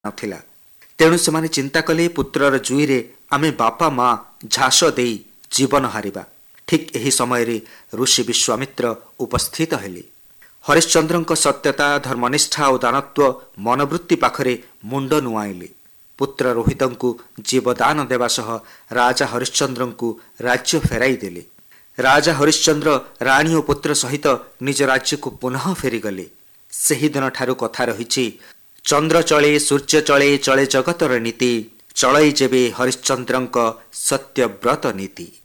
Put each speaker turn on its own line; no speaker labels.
ନଥିଲା। ତେଣୁ ସେମାନେ ଚିନ୍ତା କଲେ ପୁତ୍ରର ଜୁଇରେ ଆମେ ବାପା ମା ଝାସ ଦେଇ ଜୀବନ ହାରିବା। ଠିକ୍ ଏହି ସମୟରେ ଋଷି ବିଶ୍ୱାମିତ୍ର ଉପସ୍ଥିତ ହେଲେ। ହରିଶ୍ଚନ୍ଦ୍ରଙ୍କ ସତ୍ୟତା, ଧର୍ମନିଷ୍ଠା ଓ ଦାନତ୍ୱ ମନୋବୃତ୍ତି ପାଖରେ ମୁଣ୍ଡ ନୁଆଁଇଲେ। ପୁତ୍ର ରୋହିତଙ୍କୁ ଜୀବଦାନ ଦେବା ସହ ରାଜା ହରିଶ୍ଚନ୍ଦ୍ରଙ୍କୁ ରାଜ୍ୟ ଫେରାଇ ଦେଲେ। ରାଜା ହରିଶ୍ଚନ୍ଦ୍ର ରାଣୀ ଓ ପୁତ୍ର ସହିତ ନିଜ ରାଜ୍ୟକୁ ପୁନଃ ଫେରିଗଲେ। ସେହିଦିନଠାରୁ କଥା ରହିଛି, ଚନ୍ଦ୍ର ଚଳେ ସୂର୍ଯ୍ୟ ଚଳେ ଚଳେ ଜଗତର ନୀତି, ଚଳଇ ଯେବେ ହରିଶ୍ଚନ୍ଦ୍ରଙ୍କ ସତ୍ୟବ୍ରତ ନୀତି।